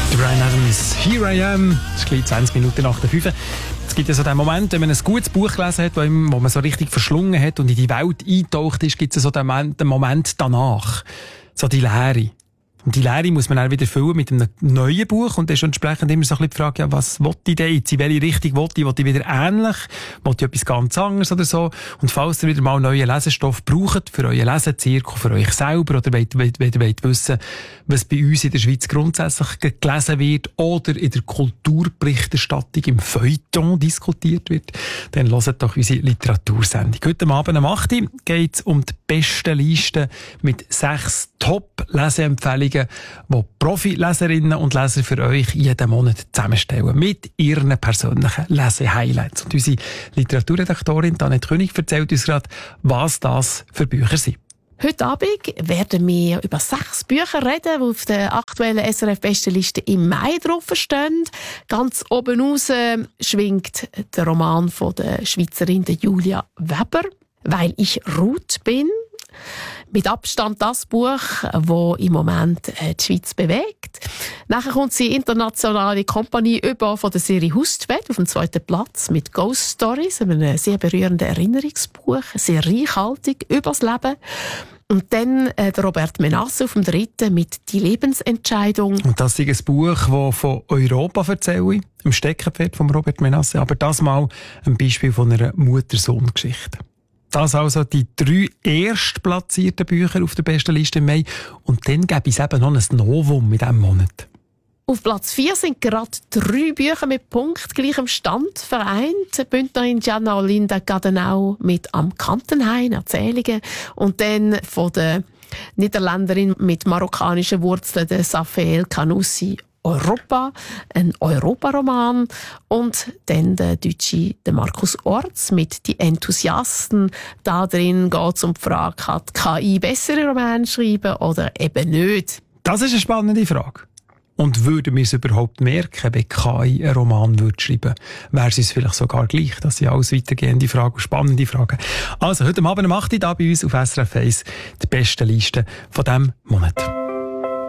Bryan Adams, Here I Am. Es ist gleich 20 Minuten nach der 5. Es gibt ja so den Moment, wenn man ein gutes Buch gelesen hat, wo man so richtig verschlungen hat und in die Welt eintaucht ist, gibt es so den Moment danach. So die Leere. Und die Leere muss man dann wieder füllen mit einem neuen Buch. Und dann ist entsprechend immer so ein bisschen die Frage, ja, was will ich denn jetzt? In welche Richtung will ich? Will ich wieder ähnlich? Will ich etwas ganz anderes oder so? Und falls ihr wieder mal neuen Lesestoff braucht für euren Lesezirkel, für euch selber, oder wollt wissen, was bei uns in der Schweiz grundsätzlich gelesen wird oder in der Kulturberichterstattung im Feuilleton diskutiert wird, dann hört doch unsere Literatursendung. Heute Abend am 8. geht es um die besten Listen mit 6 Top-Leseempfehlungen, die Profi-Leserinnen und Leser für euch jeden Monat zusammenstellen. Mit ihren persönlichen Lese-Highlights. Und unsere Literaturredaktorin Annette König erzählt uns gerade, was das für Bücher sind. Heute Abend werden wir über 6 Bücher reden, die auf der aktuellen SRF-Bestenliste im Mai drauf stehen. Ganz oben raus schwingt der Roman von der Schweizerin Julia Weber, «Weil ich Ruth bin». Mit Abstand das Buch, das im Moment die Schweiz bewegt. Nachher kommt die internationale Kompanie über von der Serie Hustvedt auf dem 2. Platz mit Ghost Stories, einem sehr berührenden Erinnerungsbuch, sehr reichhaltig übers Leben. Und dann der Robert Menasse auf dem 3. mit «Die Lebensentscheidung». Und das ist ein Buch, das von Europa erzähle, im Steckenpferd von Robert Menasse, aber das mal ein Beispiel von einer Mutter-Sohn-Geschichte. Das also die 3 erstplatzierten Bücher auf der besten Liste im Mai. Und dann gäbe es eben noch ein Novum in diesem Monat. Auf Platz 4 sind gerade 3 Bücher mit punktgleichem Stand vereint. Bündnerin Gianna Olinda Gadenau mit «Am Kantenhain» Erzählungen. Und dann von der Niederländerin mit marokkanischen Wurzeln, der Safael Kanussi, «Europa», ein Europaroman. Und dann der Deutsche, der Markus Orts mit «Die Enthusiasten». Da drin geht es um die Frage, kann die KI bessere Romane schreiben oder eben nicht? Das ist eine spannende Frage. Und würden wir es überhaupt merken, wenn KI einen Roman schreiben würde? Wäre es uns vielleicht sogar gleich? Das sind alles weitergehende Fragen, spannende Fragen. Also, heute Abend um 8 Uhr bei uns auf SRF 1 die besten Listen von diesem Monat.